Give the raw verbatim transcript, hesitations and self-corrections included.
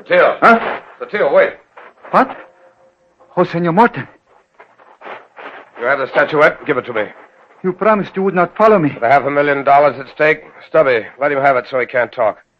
Sotil. Huh? Sotil, wait. What? Oh, Senor Morton. You have the statuette? Give it to me. You promised you would not follow me. With a half a million dollars at stake, Stubby, let him have it so he can't talk.